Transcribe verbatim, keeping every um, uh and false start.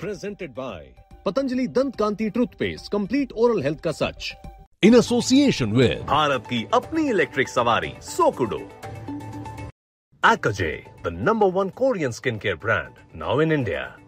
Presented by Patanjali Dant Kanti Toothpaste, complete oral health ka sach. In association with Bharat की अपनी electric सवारी सोकुडो. Acajay, the number one Korean skincare brand, now in India.